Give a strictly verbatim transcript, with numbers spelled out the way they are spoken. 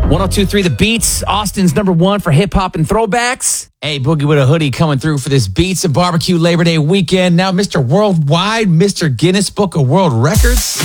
one oh two point three The Beats, Austin's number one for hip hop and throwbacks. Hey, Boogie with a Hoodie coming through for this Beats and Barbecue Labor Day weekend. Now, Mister Worldwide, Mister Guinness Book of World Records.